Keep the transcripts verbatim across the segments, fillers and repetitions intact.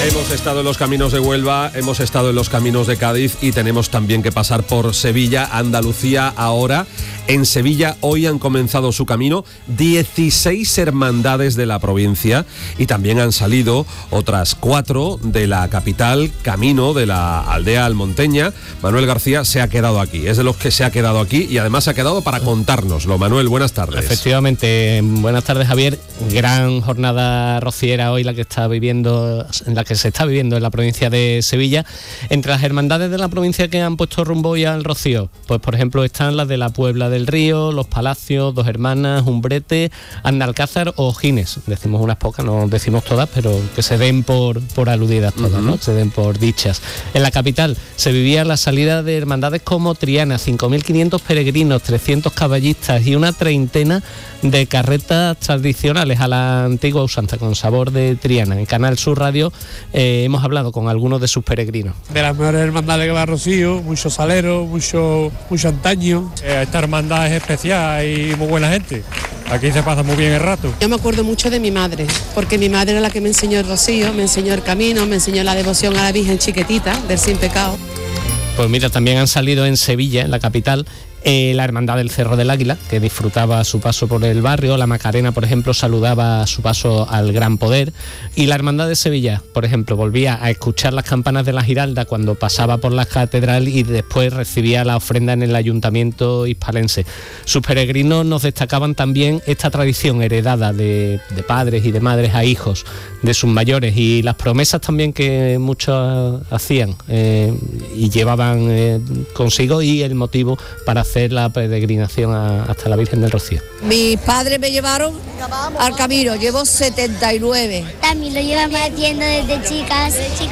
Hemos estado en los caminos de Huelva, hemos estado en los caminos de Cádiz y tenemos también que pasar por Sevilla, Andalucía ahora. En Sevilla hoy han comenzado su camino dieciséis hermandades de la provincia y también han salido otras cuatro de la capital, camino de la aldea almonteña. Manuel García se ha quedado aquí, es de los que se ha quedado aquí y además se ha quedado para contárnoslo. Manuel, buenas tardes. Efectivamente, buenas tardes, Javier. Gran jornada rociera hoy la que está viviendo, en la que se está viviendo en la provincia de Sevilla. Entre las hermandades de la provincia que han puesto rumbo hoy al rocío, pues por ejemplo están las de la Puebla del Río, Los Palacios, Dos Hermanas, Umbrete, Analcázar o Gines. Decimos unas pocas, no decimos todas, pero que se den por, por aludidas todas, uh-huh. ¿no? Se den por dichas. En la capital se vivía la salida de hermandades como Triana, cinco mil quinientos peregrinos, trescientos caballistas y una treintena de carretas tradicionales a la antigua usanza, con sabor de Triana. En Canal Sur Radio eh, hemos hablado con algunos de sus peregrinos. De las mejores hermandades que va a Rocío, mucho salero, mucho, mucho antaño. Eh, esta hermandad es especial y muy buena gente. Aquí se pasa muy bien el rato. Yo me acuerdo mucho de mi madre, porque mi madre era la que me enseñó el rocío, me enseñó el camino, me enseñó la devoción a la Virgen Chiquitita del Sin Pecado. Pues mira, también han salido en Sevilla, en la capital, eh, la Hermandad del Cerro del Águila, que disfrutaba su paso por el barrio. La Macarena, por ejemplo, saludaba su paso al Gran Poder. Y la Hermandad de Sevilla, por ejemplo, volvía a escuchar las campanas de la Giralda cuando pasaba por la catedral y después recibía la ofrenda en el ayuntamiento hispalense. Sus peregrinos nos destacaban también esta tradición heredada de, de padres y de madres a hijos, de sus mayores, y las promesas también que muchos hacían eh, y llevaban eh, consigo, y el motivo para hacer la peregrinación a, hasta la Virgen del Rocío. Mis padres me llevaron al camino, llevo setenta y nueve. También lo llevamos haciendo desde chicas,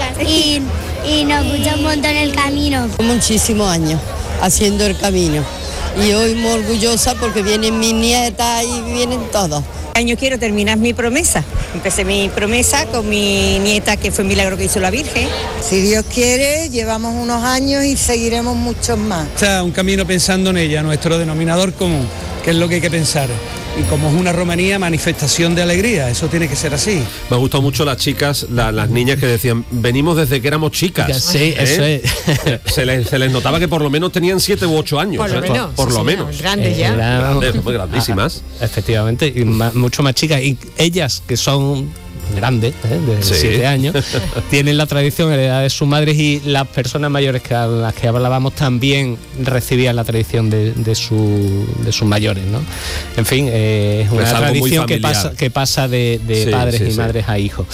y, y nos gusta un montón el camino. Muchísimos años haciendo el camino y hoy muy orgullosa porque vienen mis nietas y vienen todos. Este año quiero terminar mi promesa. Empecé mi promesa con mi nieta, que fue un milagro que hizo la Virgen. Si Dios quiere, llevamos unos años y seguiremos muchos más. Está un camino pensando en ella, nuestro denominador común, que es lo que hay que pensar. Y como es una romanía, manifestación de alegría, eso tiene que ser así. Me ha gustado mucho las chicas, la, las niñas que decían, venimos desde que éramos chicas. Sí, ¿eh? eso es. Se les, se les notaba que por lo menos tenían siete u ocho años. Por lo ¿eh? menos. Por sí, lo señor, menos. Grandes ya. Era, Grandes, muy grandísimas. Ah, efectivamente, y más, mucho más chicas. Y ellas, que son grandes, ¿eh? de Sí. siete años, tienen la tradición heredada de sus madres, y las personas mayores que a las que hablábamos también recibían la tradición de, de, su, de sus mayores, ¿no? En fin, eh, es una Es algo muy tradición que familiar. pasa, que pasa de, de Sí, padres sí, y sí. madres a hijos.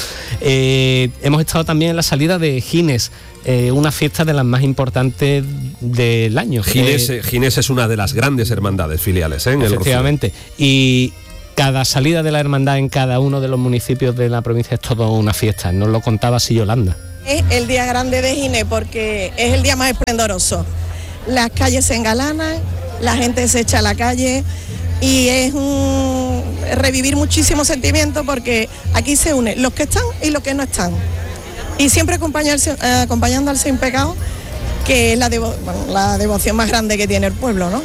Eh, hemos estado también en la salida de Gines, eh, una fiesta de las más importantes del año. Gines, Eh, Gines es una de las grandes hermandades filiales, ¿eh? En el Rocío. Efectivamente. Y cada salida de la hermandad en cada uno de los municipios de la provincia es todo una fiesta. Nos lo contaba así Yolanda. Es el día grande de Gines porque es el día más esplendoroso. Las calles se engalanan, la gente se echa a la calle y es un revivir muchísimos sentimientos porque aquí se unen los que están y los que no están. Y siempre acompañarse, eh, acompañando al Sin Pecado, que es la, devo, bueno, la devoción más grande que tiene el pueblo, ¿no?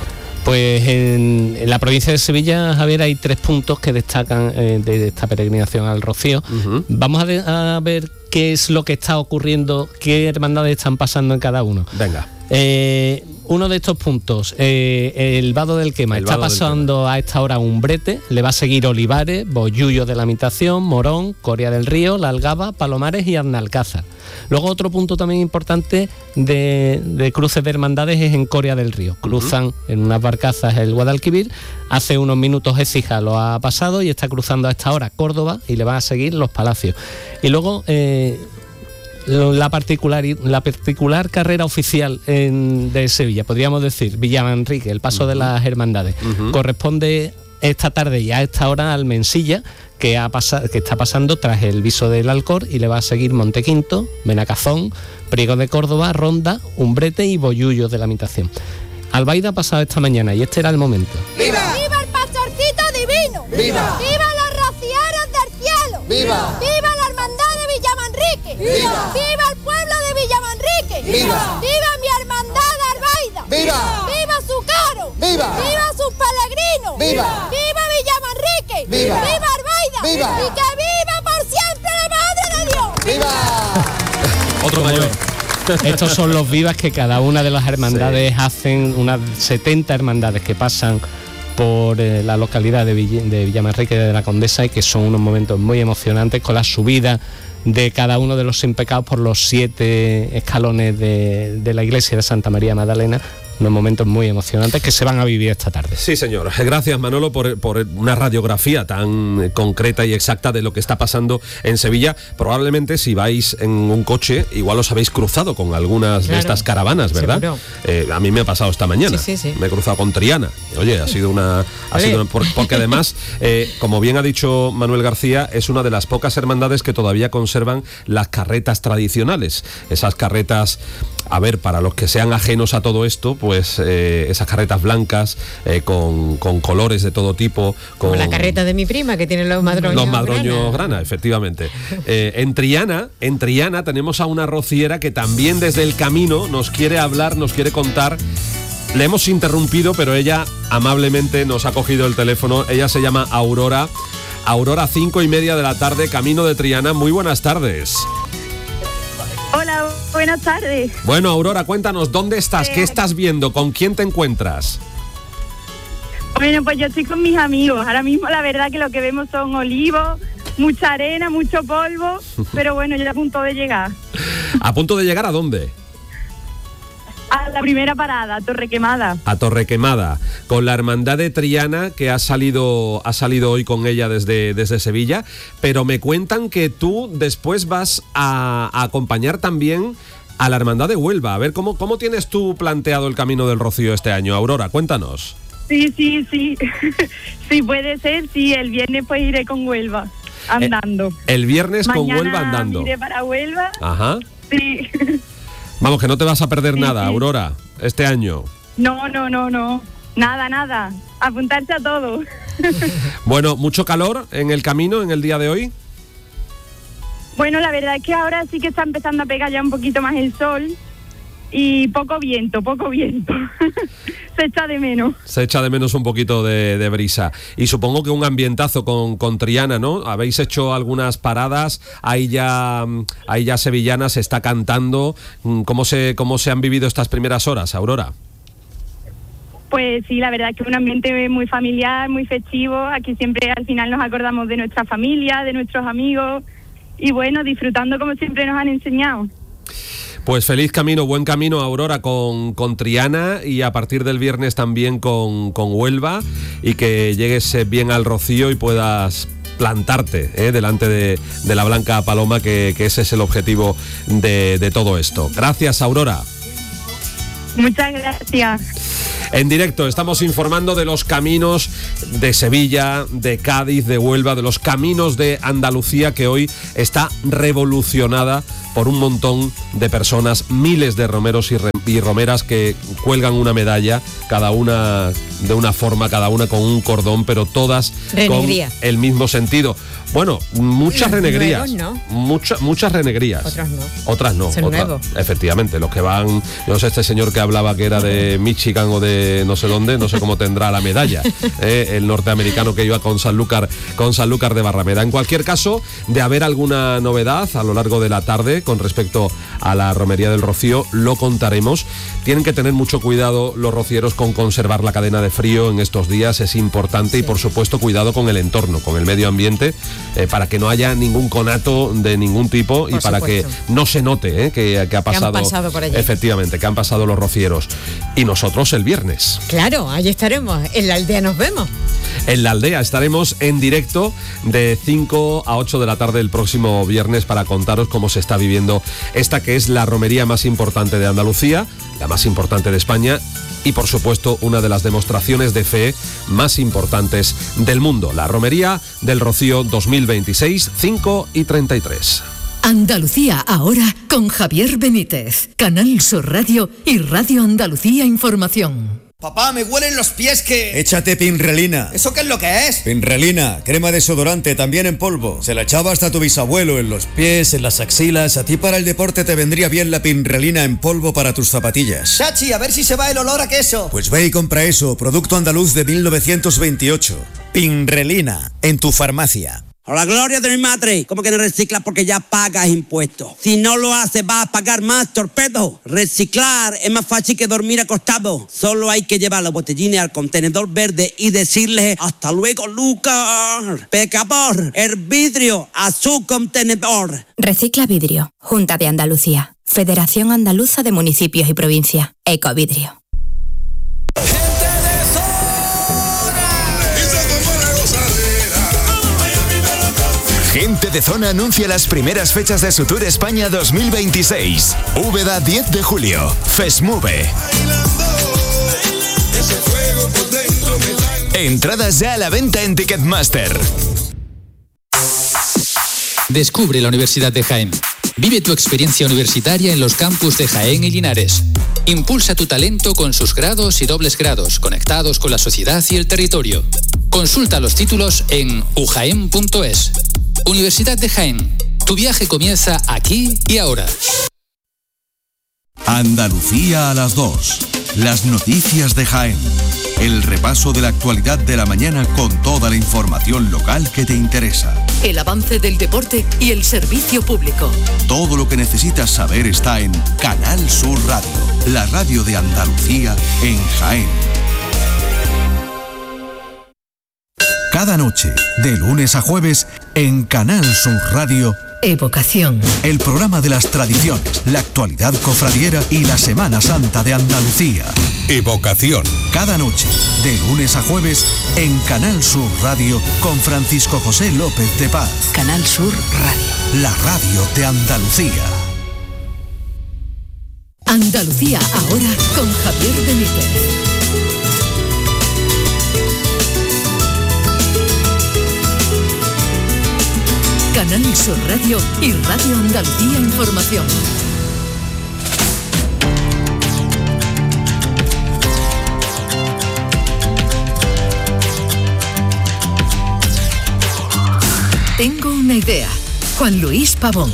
Pues en, en la provincia de Sevilla, Javier, hay tres puntos que destacan eh, de esta peregrinación al Rocío. Uh-huh. Vamos a, de, a ver qué es lo que está ocurriendo, qué hermandades están pasando en cada uno. Venga. Eh, uno de estos puntos, eh, el Vado del Quema, el está pasando Quema. A esta hora Umbrete, le va a seguir Olivares, Bollullo de la Imitación, Morón, Coria del Río, La Algaba, Palomares y Analcázar. Luego otro punto también importante de, de cruces de hermandades es en Coria del Río. Cruzan uh-huh. en unas barcazas el Guadalquivir, hace unos minutos Écija lo ha pasado y está cruzando a esta hora Córdoba y le van a seguir Los Palacios. Y luego eh, la particular, la particular carrera oficial en, de Sevilla, podríamos decir, Villamanrique, el paso uh-huh. de las hermandades, uh-huh. corresponde esta tarde y a esta hora al Mensilla, que, ha pasado, que está pasando tras el Viso del Alcor, y le va a seguir Montequinto, Benacazón, Priego de Córdoba, Ronda, Umbrete y Bollullo de la Imitación. Albaida ha pasado esta mañana y este era el momento. ¡Viva! ¡Viva el pastorcito divino! ¡Viva! ¡Viva los rocieros del cielo! ¡Viva! ¡Viva la hermandad de Villamanrique! ¡Viva! ¡Viva el pueblo de Villamanrique! ¡Viva! ¡Viva mi hermandad de Albaida! ¡Viva! ¡Viva su caro! ¡Viva! ¡Viva sus peregrinos! ¡Viva! ¡Viva Villamanrique! ¡Viva! ¡Viva Albaida! ¡Viva! ¡Y que viva por siempre la Madre de Dios! ¡Viva! Otro mayor. Estos son los vivas que cada una de las hermandades sí. hacen, unas setenta hermandades que pasan por eh, la localidad de, Vill- de Villamanrique de la Condesa, y que son unos momentos muy emocionantes con la subida de cada uno de los sin pecados por los siete escalones de, de la iglesia de Santa María Magdalena. Unos momentos muy emocionantes que se van a vivir esta tarde. Sí, señor. Gracias, Manolo, por, por una radiografía tan concreta y exacta de lo que está pasando en Sevilla. Probablemente si vais en un coche, igual os habéis cruzado con algunas claro. de estas caravanas, ¿verdad? Eh, a mí me ha pasado esta mañana. Sí, sí, sí. Me he cruzado con Triana. Oye, ha sido una... Ha sido una porque además, eh, como bien ha dicho Manuel García, es una de las pocas hermandades que todavía conservan las carretas tradicionales. Esas carretas... A ver, para los que sean ajenos a todo esto, pues eh, esas carretas blancas eh, con, con colores de todo tipo. Con Como la carreta de mi prima, que tiene los madroños Los madroños grana, grana efectivamente. Eh, en Triana, en Triana tenemos a una rociera que también desde el camino nos quiere hablar, nos quiere contar. Le hemos interrumpido, pero ella amablemente nos ha cogido el teléfono. Ella se llama Aurora. Aurora, cinco y media de la tarde, camino de Triana. Muy buenas tardes. Hola, buenas tardes. Bueno, Aurora, cuéntanos, ¿dónde estás? Eh, ¿Qué estás viendo? ¿Con quién te encuentras? Bueno, pues yo estoy con mis amigos. Ahora mismo la verdad que lo que vemos son olivos, mucha arena, mucho polvo, pero bueno, ya a punto de llegar. ¿A punto de llegar a dónde? A la primera parada, Torrequemada. A Torrequemada, con la hermandad de Triana, que ha salido, ha salido hoy con ella desde, desde Sevilla, pero me cuentan que tú después vas a, a acompañar también a la hermandad de Huelva. A ver, ¿cómo, cómo tienes tú planteado el Camino del Rocío este año? Aurora, cuéntanos. Sí, sí, sí, sí puede ser, sí, el viernes pues iré con Huelva, andando. El, el viernes Mañana con Huelva andando. Iré para Huelva. Ajá. Sí. Vamos, que no te vas a perder sí, nada, sí. Aurora, este año. No, no, no, no. Nada, nada. Apuntarse a todo. Bueno, ¿mucho calor en el camino en el día de hoy? Bueno, la verdad es que ahora sí que está empezando a pegar ya un poquito más el sol y poco viento, poco viento. Se echa de menos. Se echa de menos un poquito de, de brisa. Y supongo que un ambientazo con, con Triana, ¿no? Habéis hecho algunas paradas, ahí ya, ahí ya sevillanas se está cantando. ¿Cómo se, cómo se han vivido estas primeras horas, Aurora? Pues sí, la verdad es que es un ambiente muy familiar, muy festivo. Aquí siempre al final nos acordamos de nuestra familia, de nuestros amigos y bueno, disfrutando como siempre nos han enseñado. Pues feliz camino, buen camino, Aurora, con, con Triana y a partir del viernes también con, con Huelva, y que llegues bien al Rocío y puedas plantarte ¿eh? delante de, de la Blanca Paloma, que, que ese es el objetivo de, de todo esto. Gracias, Aurora. Muchas gracias. En directo estamos informando de los caminos de Sevilla, de Cádiz, de Huelva, de los caminos de Andalucía, que hoy está revolucionada por un montón de personas, miles de romeros y, re- y romeras que cuelgan una medalla, cada una de una forma, cada una con un cordón, pero todas Renegría. Con el mismo sentido. Bueno, muchas los renegrías. Nuevos, ¿no? Mucha, muchas renegrías. Otras no. Otras no. Son otras, nuevos. Efectivamente, los que van, yo no sé, este señor que hablaba que era de Michigan o de no sé dónde, no sé cómo tendrá la medalla, eh, el norteamericano que iba con Sanlúcar, con Sanlúcar de Barrameda. En cualquier caso, de haber alguna novedad a lo largo de la tarde con respecto a la Romería del Rocío, lo contaremos. Tienen que tener mucho cuidado los rocieros con conservar la cadena de frío en estos días, es importante, sí. Y por supuesto cuidado con el entorno, con el medio ambiente, eh, para que no haya ningún conato de ningún tipo por y para supuesto. Que no se note eh, que, que ha pasado, que han pasado por allí. Efectivamente, que han pasado los rocieros. Y nosotros el viernes. Claro, allí estaremos, en la aldea nos vemos. En la aldea estaremos en directo de cinco a ocho de la tarde el próximo viernes para contaros cómo se está viviendo esta que es la romería más importante de Andalucía, la más importante de España y por supuesto una de las demostraciones de fe más importantes del mundo, la Romería del Rocío dos mil veintiséis, cinco y treinta y tres. Andalucía ahora con Javier Benítez, Canal Sur Radio y Radio Andalucía Información. Papá, me huelen los pies que... Échate Pinrelina. ¿Eso qué es lo que es? Pinrelina, crema desodorante, también en polvo. Se la echaba hasta tu bisabuelo en los pies, en las axilas. A ti para el deporte te vendría bien la Pinrelina en polvo para tus zapatillas. Chachi, a ver si se va el olor a queso. Pues ve y compra eso, producto andaluz de mil novecientos veintiocho. Pinrelina, en tu farmacia. A la gloria de mi madre. ¿Cómo que no reciclas? Porque ya pagas impuestos. Si no lo haces, vas a pagar más, torpedo. Reciclar es más fácil que dormir acostado. Solo hay que llevar los botellines al contenedor verde y decirles hasta luego, Lucas. Pecador, el vidrio a su contenedor. Recicla Vidrio. Junta de Andalucía. Federación Andaluza de Municipios y Provincias. Ecovidrio. Gente de Zona anuncia las primeras fechas de su Tour España dos mil veintiséis. Úbeda diez de julio. Fesmove. Entradas ya a la venta en Ticketmaster. Descubre la Universidad de Jaén. Vive tu experiencia universitaria en los campus de Jaén y Linares. Impulsa tu talento con sus grados y dobles grados, conectados con la sociedad y el territorio. Consulta los títulos en u jaén punto es. Universidad de Jaén. Tu viaje comienza aquí y ahora. Andalucía a las dos. Las noticias de Jaén. El repaso de la actualidad de la mañana con toda la información local que te interesa. El avance del deporte y el servicio público. Todo lo que necesitas saber está en Canal Sur Radio, la radio de Andalucía en Jaén. Cada noche, de lunes a jueves, en Canal Sur Radio, Evocación. El programa de las tradiciones, la actualidad cofradiera y la Semana Santa de Andalucía. Evocación. Cada noche, de lunes a jueves, en Canal Sur Radio, con Francisco José López de Paz. Canal Sur Radio. La radio de Andalucía. Andalucía ahora con Javier Benítez. Canal Sur Radio y Radio Andalucía Información. Tengo una idea. Juan Luis Pavón.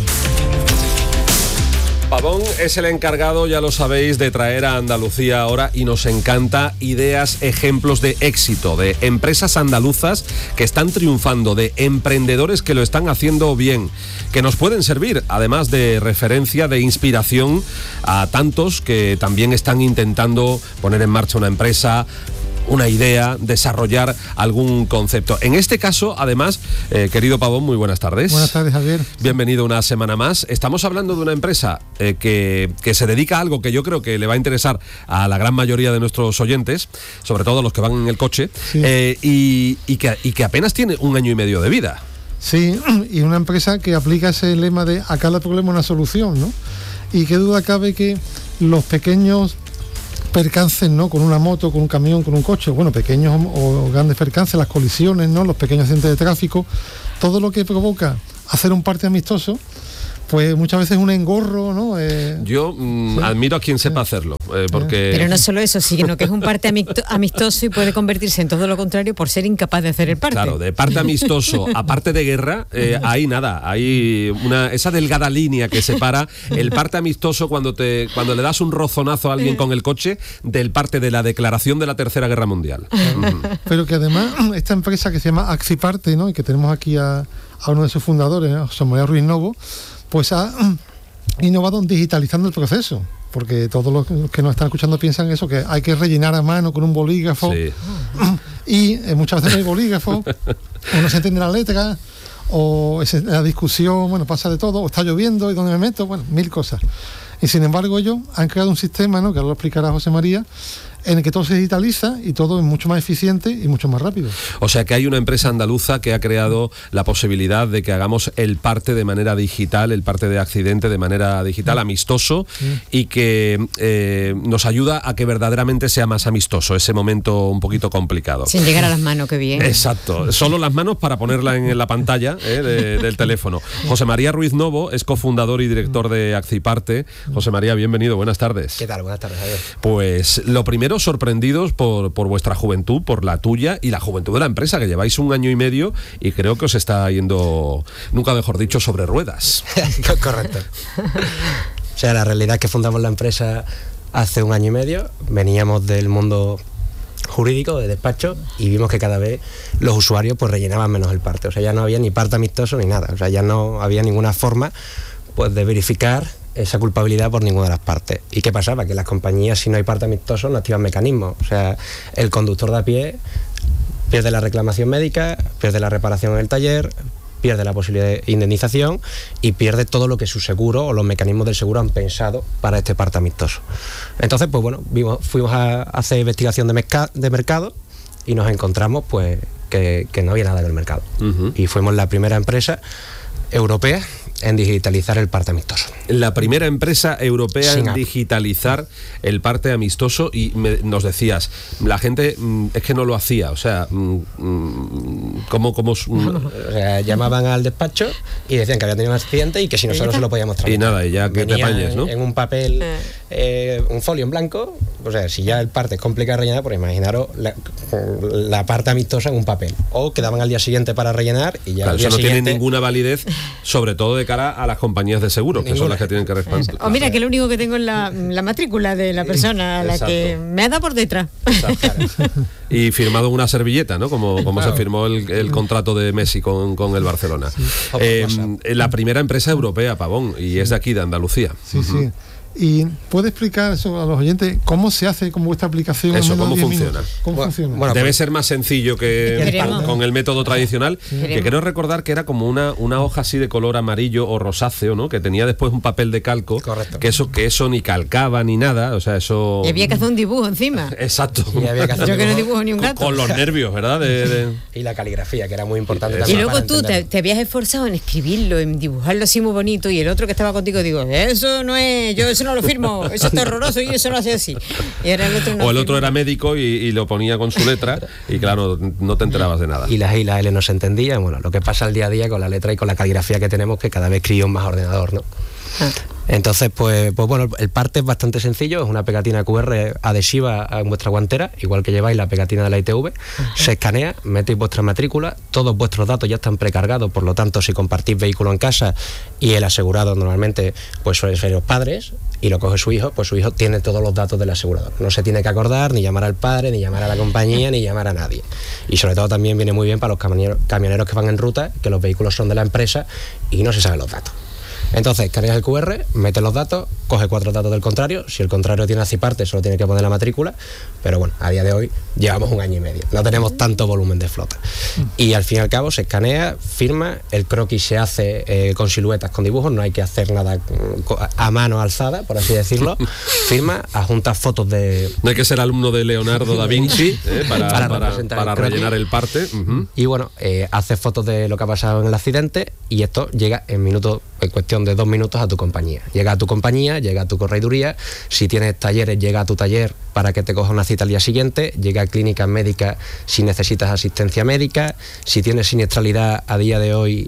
Pavón es el encargado, ya lo sabéis, de traer a Andalucía ahora y nos encanta ideas, ejemplos de éxito, de empresas andaluzas que están triunfando, de emprendedores que lo están haciendo bien, que nos pueden servir, además de referencia, de inspiración a tantos que también están intentando poner en marcha una empresa, una idea, desarrollar algún concepto. En este caso, además, eh, querido Pavón, muy buenas tardes. Buenas tardes, Javier. Bienvenido una semana más. Estamos hablando de una empresa eh, que, que se dedica a algo que yo creo que le va a interesar a la gran mayoría de nuestros oyentes, sobre todo los que van en el coche, sí. eh, y, y, que, y que apenas tiene un año y medio de vida. Sí, y una empresa que aplica ese lema de a cada problema una solución, ¿no? Y qué duda cabe que los pequeños percances, ¿no? Con una moto, con un camión, con un coche, bueno, pequeños o grandes percances, las colisiones, ¿no? Los pequeños accidentes de tráfico, todo lo que provoca hacer un parte amistoso, pues muchas veces un engorro, ¿no? Eh, Yo mm, sí. admiro a quien sepa hacerlo, eh, porque... Pero no solo eso, sino que es un parte amistoso y puede convertirse en todo lo contrario por ser incapaz de hacer el parte. Claro, de parte amistoso a parte de guerra, eh, hay nada, hay una esa delgada línea que separa el parte amistoso cuando te cuando le das un rozonazo a alguien con el coche del parte de la declaración de la Tercera Guerra Mundial. Pero que además esta empresa que se llama Axiparte, ¿no? Y que tenemos aquí a, a uno de sus fundadores, ¿no? José María Ruiz Novo, pues ha innovado digitalizando el proceso, porque todos los que nos están escuchando piensan eso, que hay que rellenar a mano con un bolígrafo, sí. y eh, muchas veces no hay bolígrafo, o no se entiende la letra, o es la discusión, bueno, pasa de todo, o está lloviendo, y dónde me meto, bueno, mil cosas. Y sin embargo ellos han creado un sistema, ¿no? Que ahora lo explicará José María, en el que todo se digitaliza y todo es mucho más eficiente y mucho más rápido. O sea que hay una empresa andaluza que ha creado la posibilidad de que hagamos el parte de manera digital, el parte de accidente de manera digital, amistoso, y que eh, nos ayuda a que verdaderamente sea más amistoso ese momento un poquito complicado. Sin llegar a las manos, qué bien. Exacto, solo las manos para ponerla en la pantalla eh, de, del teléfono. José María Ruiz Novo es cofundador y director de Axiparte. José María, bienvenido, buenas tardes. ¿Qué tal? Buenas tardes, Javier. Pues lo primero, sorprendidos por, por vuestra juventud, por la tuya y la juventud de la empresa, que lleváis un año y medio y creo que os está yendo, nunca mejor dicho, sobre ruedas. Correcto. O sea, la realidad es que fundamos la empresa hace un año y medio, veníamos del mundo jurídico, de despacho, y vimos que cada vez los usuarios pues rellenaban menos el parte. O sea, ya no había ni parte amistoso ni nada. O sea, ya no había ninguna forma pues de verificar esa culpabilidad por ninguna de las partes. ¿Y qué pasaba? Que las compañías, si no hay parte amistoso, no activan mecanismos. O sea, el conductor de a pie pierde la reclamación médica, pierde la reparación en el taller, pierde la posibilidad de indemnización y pierde todo lo que su seguro o los mecanismos del seguro han pensado para este parte amistoso. Entonces, pues bueno, vimos, fuimos a hacer investigación de, merca- de mercado y nos encontramos pues que, que no había nada en el mercado. Uh-huh. Y fuimos la primera empresa europea en digitalizar el parte amistoso. La primera empresa europea Sin en app. digitalizar el parte amistoso, y me, nos decías, la gente mm, es que no lo hacía, o sea, mm, mm, ¿cómo? cómo mm, o sea, llamaban al despacho y decían que había tenido un accidente y que si nosotros se lo podíamos tramitar. Y nada, y ya que te Venía apañes, ¿no? En un papel, eh, un folio en blanco, o sea, si ya el parte es complicado de rellenar, pues imaginaros la, la parte amistosa en un papel. O quedaban al día siguiente para rellenar y ya claro, al día eso no siguiente... tiene ninguna validez, sobre todo de cara a las compañías de seguro, que son las que tienen que responder. O mira, que lo único que tengo es la, la matrícula de la persona a la Exacto. que me ha dado por detrás. Y firmado en una servilleta, ¿no? Como, como Claro. se firmó el, el contrato de Messi con, con el Barcelona. Eh, la primera empresa europea, Pavón, y es de aquí, de Andalucía. Sí, sí. ¿Y puede explicar eso a los oyentes cómo se hace con vuestra aplicación? Eso, en menos ¿cómo de diez funciona? minutos? ¿Cómo Bueno, funciona? bueno, Debe pues, ser más sencillo que Queremos. con, con el método tradicional, Queremos. que quiero recordar que era como una, una hoja así de color amarillo o rosáceo, ¿no? Que tenía después un papel de calco. Correcto. Que eso, que eso ni calcaba ni nada, o sea, eso... Y había que hacer un dibujo encima. Exacto. Y había que hacer Yo que no dibujo. dibujo ni un gato. Con, con los nervios, ¿verdad? De, de... Y la caligrafía, que era muy importante Y también. luego para tú te, entenderlo. te habías esforzado en escribirlo, en dibujarlo así muy bonito, y el otro que estaba contigo digo, eso no es, yo eso no lo firmo, eso está horroroso y eso lo hace así. Y ahora el otro no o el firma. otro era médico y, y lo ponía con su letra y claro, no te enterabas de nada. Y las I y las L no se entendían. Bueno, lo que pasa al día a día con la letra y con la caligrafía que tenemos, que cada vez escribimos más ordenador, ¿no? Entonces, pues, pues bueno, el parte es bastante sencillo, es una pegatina Q R adhesiva a vuestra guantera, igual que lleváis la pegatina de la I T V, se escanea, metéis vuestra matrícula, todos vuestros datos ya están precargados, por lo tanto, si compartís vehículo en casa y el asegurado normalmente pues suelen ser los padres y lo coge su hijo, pues su hijo tiene todos los datos del asegurador. No se tiene que acordar ni llamar al padre, ni llamar a la compañía, ni llamar a nadie. Y sobre todo también viene muy bien para los camioneros, camioneros que van en ruta, que los vehículos son de la empresa y no se saben los datos. Entonces, escaneas el Q R, metes los datos, coge cuatro datos del contrario. Si el contrario tiene aciparte, solo tiene que poner la matrícula. Pero bueno, a día de hoy llevamos un año y medio. No tenemos tanto volumen de flota. Y al fin y al cabo se escanea, firma, el croquis se hace eh, con siluetas, con dibujos. No hay que hacer nada a mano alzada, por así decirlo. Firma, adjuntas fotos de... No hay que ser alumno de Leonardo da Vinci eh, para, Para para, representar para el croquis. rellenar el parte. Uh-huh. Y bueno, eh, haces fotos de lo que ha pasado en el accidente y esto llega en minutos, en cuestión de dos minutos a tu compañía. Llega a tu compañía, llega a tu correduría, si tienes talleres, llega a tu taller para que te coja una cita al día siguiente, llega a clínicas médicas si necesitas asistencia médica, si tienes siniestralidad a día de hoy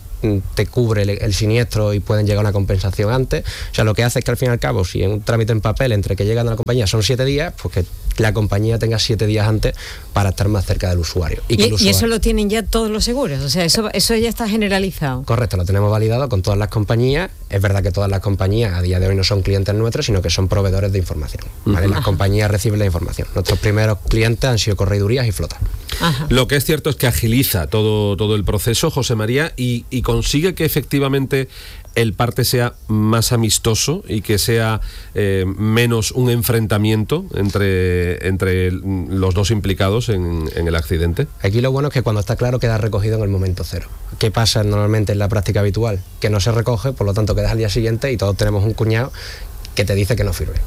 te cubre el, el siniestro y pueden llegar a una compensación antes. O sea, lo que hace es que al fin y al cabo, si en un trámite en papel entre que llegan a la compañía son siete días, pues que la compañía tenga siete días antes para estar más cerca del usuario. Y, que el y usuario... eso lo tienen ya todos los seguros, o sea, eso, eso ya está generalizado. Correcto, lo tenemos validado con todas las compañías. Es verdad que todas las compañías a día de hoy no son clientes nuestros, sino que son proveedores de información, ¿vale? Uh-huh. Las compañías reciben la información. Nuestros primeros clientes han sido corredurías y flotas. Ajá. Lo que es cierto es que agiliza todo, todo el proceso, José María, y, y consigue que efectivamente el parte sea más amistoso y que sea eh, menos un enfrentamiento entre, entre los dos implicados en, en el accidente. Aquí lo bueno es que cuando está claro queda recogido en el momento cero. ¿Qué pasa normalmente en la práctica habitual? Que no se recoge, por lo tanto quedas al día siguiente y todos tenemos un cuñado que te dice que no sirve.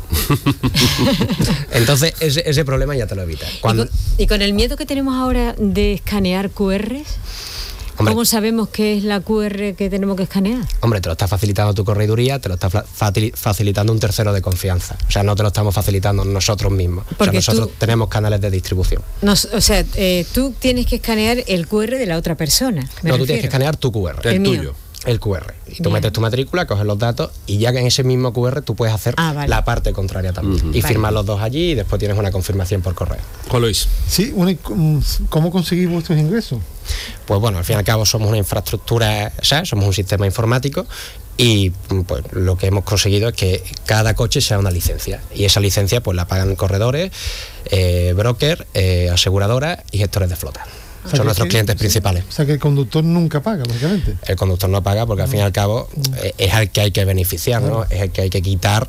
Entonces ese, ese problema ya te lo evitas. Cuando... ¿Y, con, y con el miedo que tenemos ahora de escanear Q Rs, Hombre, ¿cómo sabemos qué es la Q R que tenemos que escanear? Hombre, te lo está facilitando tu correduría, te lo está facilitando un tercero de confianza. O sea, no te lo estamos facilitando nosotros mismos. Porque o sea, nosotros tú... tenemos canales de distribución. Nos, o sea, eh, tú tienes que escanear el Q R de la otra persona. Me no, refiero. tú tienes que escanear tu Q R. El, el tuyo. El Q R. Y tú Bien. metes tu matrícula, coges los datos y ya que en ese mismo Q R tú puedes hacer ah, vale. la parte contraria también. Uh-huh. Y vale. firmar los dos allí y después tienes una confirmación por correo. Juan Luis. Sí, bueno, ¿cómo conseguís vuestros ingresos? Pues bueno, al fin y al cabo somos una infraestructura, o sea, somos un sistema informático y pues lo que hemos conseguido es que cada coche sea una licencia, y esa licencia pues la pagan corredores, eh, brokers, eh, aseguradoras y gestores de flota. O sea, son nuestros que, clientes principales. O sea que el conductor nunca paga, lógicamente. El conductor no paga porque al fin y al cabo eh, es al que hay que beneficiar, ¿no? Es el que hay que quitar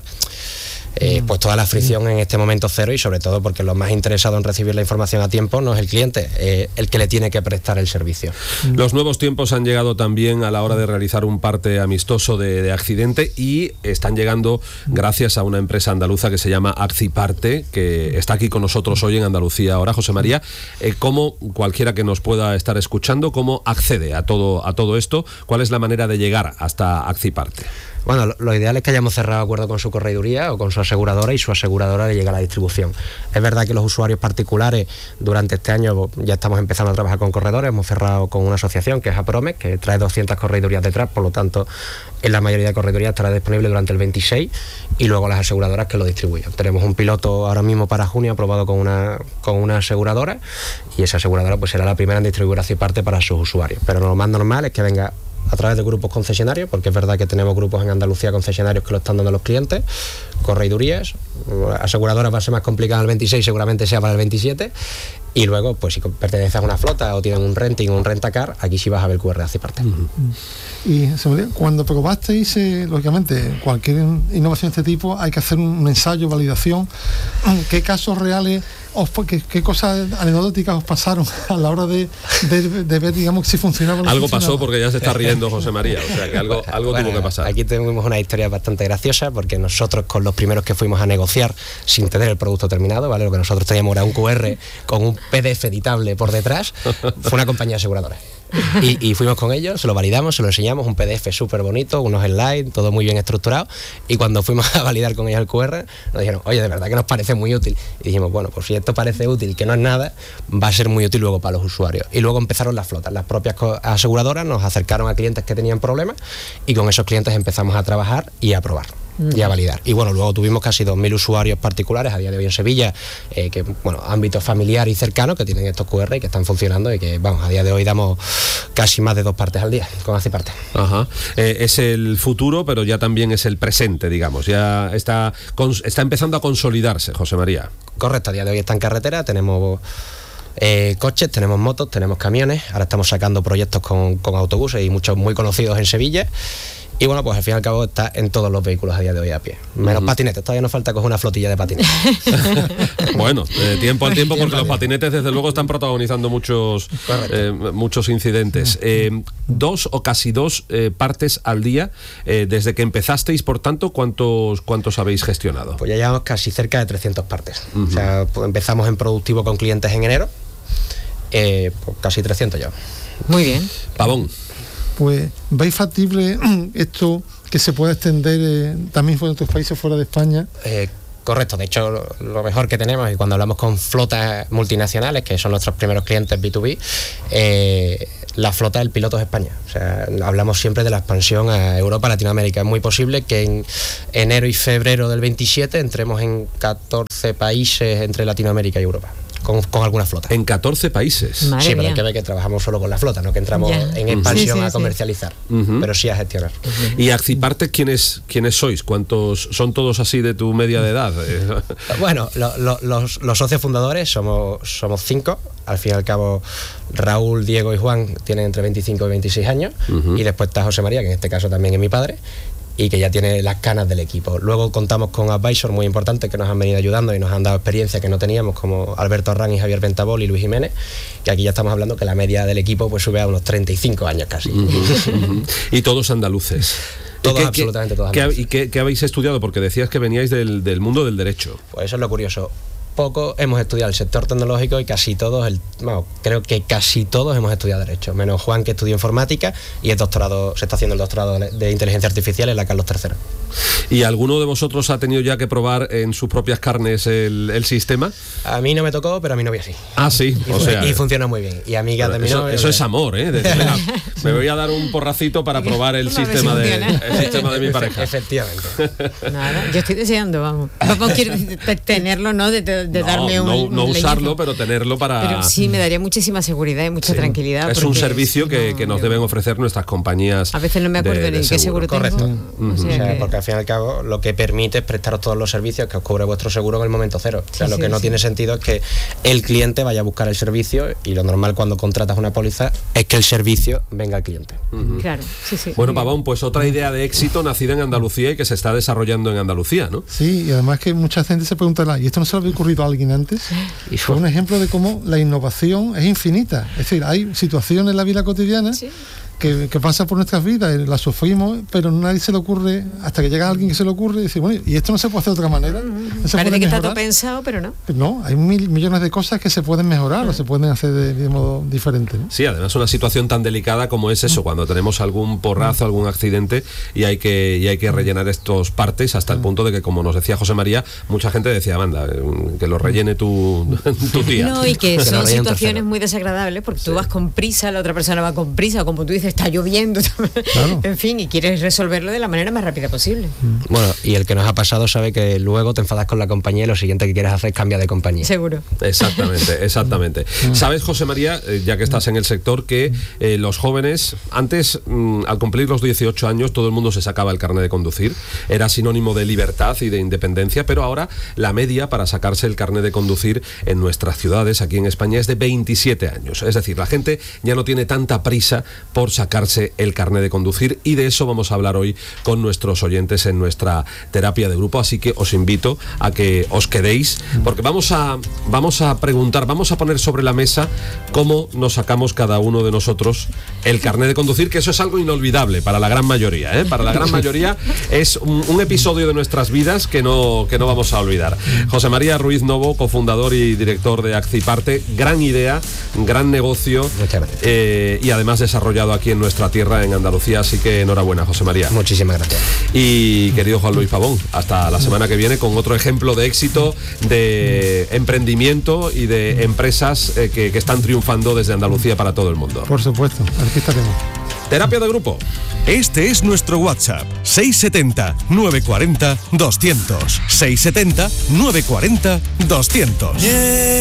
eh, pues toda la fricción en este momento cero, y sobre todo porque lo más interesado en recibir la información a tiempo no es el cliente, eh, el que le tiene que prestar el servicio. Los nuevos tiempos han llegado también a la hora de realizar un parte amistoso de, de accidente, y están llegando gracias a una empresa andaluza que se llama Aciparte, que está aquí con nosotros hoy en Andalucía Ahora. José María, eh, ¿cómo cualquiera que nos pueda estar escuchando, cómo accede a todo, a todo esto? ¿Cuál es la manera de llegar hasta Aciparte? Bueno, lo, lo ideal es que hayamos cerrado acuerdo con su correduría o con su aseguradora, y su aseguradora le llega a la distribución. Es verdad que los usuarios particulares durante este año ya estamos empezando a trabajar con corredores. Hemos cerrado con una asociación que es Apromes, que trae doscientas corredurías detrás, por lo tanto en la mayoría de corredurías estará disponible durante el veintiséis, y luego las aseguradoras que lo distribuyan. Tenemos un piloto ahora mismo para junio aprobado con una, con una aseguradora, y esa aseguradora pues será la primera en distribuir Aciparte para sus usuarios. Pero lo más normal es que venga a través de grupos concesionarios, porque es verdad que tenemos grupos en Andalucía concesionarios que lo están dando a los clientes, correidurías, aseguradoras va a ser más complicado el veintiséis, seguramente sea para el veintisiete, y luego, pues si perteneces a una flota o tienen un renting o un rentacar, aquí sí vas a ver Q R de Aciparte. Uh-huh. Y cuando probasteis, eh, lógicamente, cualquier innovación de este tipo hay que hacer un ensayo, validación. ¿Qué casos reales, os, qué, qué cosas anecdóticas os pasaron a la hora de, de, de ver, digamos, si funcionaba o no Algo funcionaba? pasó, porque ya se está riendo José María, o sea que algo, algo bueno, tuvo que pasar. Aquí tuvimos una historia bastante graciosa, porque nosotros con los primeros que fuimos a negociar sin tener el producto terminado, ¿vale? Lo que nosotros teníamos era un Q R con un P D F editable por detrás, fue una compañía aseguradora. Y, y fuimos con ellos, se lo validamos, se lo enseñamos, un P D F súper bonito, unos slides, todo muy bien estructurado, y cuando fuimos a validar con ellos el Q R, nos dijeron, oye, de verdad que nos parece muy útil. Y dijimos, bueno, pues si esto parece útil, que no es nada, va a ser muy útil luego para los usuarios. Y luego empezaron las flotas, las propias aseguradoras nos acercaron a clientes que tenían problemas, y con esos clientes empezamos a trabajar y a probar y a validar. Y bueno, luego tuvimos casi dos mil usuarios particulares a día de hoy en Sevilla, eh, que, bueno, ámbito familiar y cercano, que tienen estos Q R y que están funcionando, y que, vamos, a día de hoy damos casi más de dos partes al día con Aciparte. Ajá. Eh, es el futuro, pero ya también es el presente, digamos. Ya está, está empezando a consolidarse, José María. Correcto, a día de hoy está en carretera, tenemos eh, coches, tenemos motos, tenemos camiones, ahora estamos sacando proyectos con, con autobuses y muchos muy conocidos en Sevilla. Y bueno, pues al fin y al cabo está en todos los vehículos a día de hoy a pie. Menos uh-huh. patinetes, todavía nos falta coger una flotilla de patinetes. Bueno, eh, tiempo al tiempo, porque los patinetes desde luego están protagonizando muchos, eh, muchos incidentes. Eh, dos o casi dos eh, partes al día, eh, desde que empezasteis, por tanto, ¿cuántos, cuántos habéis gestionado? Pues ya llevamos casi cerca de trescientas partes. Uh-huh. O sea, pues empezamos en productivo con clientes en enero, eh, pues casi trescientos ya. Muy bien. Pavón. Pues, ¿veis factible esto que se pueda extender eh, también fuera de otros países, fuera de España? Eh, correcto, de hecho lo, lo mejor que tenemos, y cuando hablamos con flotas multinacionales, que son nuestros primeros clientes B dos B, eh, la flota del piloto es España. O sea, hablamos siempre de la expansión a Europa, Latinoamérica. Es muy posible que en enero y febrero del veintisiete entremos en catorce países entre Latinoamérica y Europa. Con, con alguna flota. En catorce países. Madre sí, pero mía. Hay que ver que trabajamos solo con la flota, no que entramos ya. en expansión sí, sí, a comercializar, sí. uh-huh. pero sí a gestionar. Uh-huh. ¿Y Aciparte quiénes, quiénes sois? ¿Cuántos son? ¿Todos así de tu media de edad? Bueno, lo, lo, los, los socios fundadores somos, somos cinco. Al fin y al cabo, Raúl, Diego y Juan tienen entre veinticinco y veintiséis años, uh-huh. y después está José María, que en este caso también es mi padre, y que ya tiene las canas del equipo. Luego contamos con advisors muy importantes que nos han venido ayudando y nos han dado experiencia que no teníamos, como Alberto Arrán y Javier Ventabol y Luis Jiménez, que aquí ya estamos hablando que la media del equipo pues sube a unos treinta y cinco años casi. Uh-huh, uh-huh. Y todos andaluces. Todos, ¿Qué, absolutamente todos qué, andaluces. ¿Y qué, qué habéis estudiado? Porque decías que veníais del, del mundo del derecho. Pues eso es lo curioso. Poco hemos estudiado el sector tecnológico y casi todos, el, bueno, creo que casi todos hemos estudiado Derecho, menos Juan, que estudió Informática y el doctorado, se está haciendo el doctorado de, de Inteligencia Artificial en la Carlos tercero. ¿Y alguno de vosotros ha tenido ya que probar en sus propias carnes el, el sistema? A mí no me tocó, pero a mi novia sí. Ah, sí, y o sea... Y funciona muy bien. Y a mí que ha terminado... Eso, eso es amor, ¿eh? Decir, venga, me voy a dar un porracito para probar el, sistema de, el sistema de mi pareja. Efectivamente. Nada, yo estoy deseando, vamos. Vamos, quiero tenerlo, ¿no? De, de, de no, darme un... No, no un usarlo, leñazo. pero tenerlo para... Pero sí, me daría muchísima seguridad y mucha sí. tranquilidad. Es un servicio que, no, que nos deben ofrecer nuestras compañías. A veces no me acuerdo de, de ni seguro. qué seguro Correcto. tengo. Uh-huh. O sea, o sea, que... porque al fin y al cabo lo que permite es prestaros todos los servicios que os cubre vuestro seguro en el momento cero. O sea, sí, lo que sí, no sí. tiene sentido es que el cliente vaya a buscar el servicio, y lo normal cuando contratas una póliza es que el servicio venga al cliente. Uh-huh. Claro, sí, sí. Bueno, Pavón, pues otra idea de éxito nacida en Andalucía y que se está desarrollando en Andalucía, ¿no? Sí, y además que mucha gente se preguntará, ¿y esto no se le había ocurrido a alguien antes? Y fue un ejemplo de cómo la innovación es infinita. Es decir, hay situaciones en la vida cotidiana ¿Sí? que, que pasan por nuestras vidas, las sufrimos, pero nadie se le ocurre, hasta que llega alguien que se le ocurre y dice, bueno, ¿y esto no se puede hacer de otra manera? ¿No se Parece que mejorar? está todo pensado, pero no. No, hay mil millones de cosas que se pueden mejorar, uh-huh. o se pueden hacer de, de modo diferente, ¿no? Sí, además una situación tan delicada como es eso, uh-huh. cuando tenemos algún porrazo, algún accidente y hay que, y hay que rellenar estos partes hasta uh-huh. el punto de que, como nos decía José María, mucha gente decía, manda, que lo rellene tu, tu tía. No, y que, que son situaciones muy desagradables porque sí. tú vas con prisa, la otra persona va con prisa, como tú dices, está lloviendo, claro. en fin, y quieres resolverlo de la manera más rápida posible. Bueno, y el que nos ha pasado sabe que luego te enfadas con la compañía y lo siguiente que quieres hacer es cambiar de compañía. Seguro. Exactamente, exactamente. Sabes, José María, ya que estás en el sector, que eh, los jóvenes, antes, mmm, al cumplir los dieciocho años, todo el mundo se sacaba el carnet de conducir, era sinónimo de libertad y de independencia, pero ahora la media para sacarse el carnet de conducir en nuestras ciudades, aquí en España, es de veintisiete años. Es decir, la gente ya no tiene tanta prisa por sacarse el carnet de conducir, y de eso vamos a hablar hoy con nuestros oyentes en nuestra terapia de grupo, así que os invito a que os quedéis, porque vamos a, vamos a preguntar, vamos a poner sobre la mesa cómo nos sacamos cada uno de nosotros el carnet de conducir, que eso es algo inolvidable para la gran mayoría, ¿eh? Para la gran mayoría es un, un episodio de nuestras vidas que no, que no vamos a olvidar. José María Ruiz Novo, cofundador y director de Aciparte, gran idea, gran negocio, eh, y además desarrollado aquí en nuestra tierra, en Andalucía, así que enhorabuena, José María. Muchísimas gracias. Y querido Juan Luis Pavón, hasta la semana que viene con otro ejemplo de éxito, de emprendimiento y de empresas eh, que, que están triunfando desde Andalucía para todo el mundo. Por supuesto, aquí estaremos. Terapia de grupo. Este es nuestro WhatsApp, seis setenta, novecientos cuarenta, doscientos. seis setenta, novecientos cuarenta, doscientos. Yeah.